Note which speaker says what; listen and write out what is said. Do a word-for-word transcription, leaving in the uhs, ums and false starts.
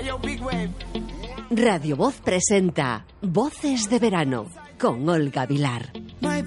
Speaker 1: Radio Voz presenta Voces de Verano con Olga Vilar.